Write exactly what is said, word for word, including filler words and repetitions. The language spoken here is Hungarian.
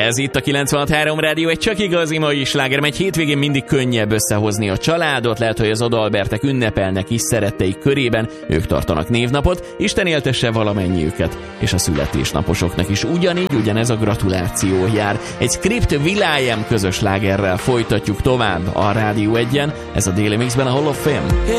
Ez itt a kilencvenhat három Rádió, egy csak igazi mai sláger, egy hétvégén mindig könnyebb összehozni a családot, lehet, hogy az Adalbertek ünnepelnek is szeretteik körében, ők tartanak névnapot, Isten éltesse valamennyiüket, és a születésnaposoknak is ugyanígy, ugyanez a gratuláció jár. Egy Script Will.i.am közös slágerrel folytatjuk tovább a Rádió egyen, ez a Daily Mixben a Hall of Fame.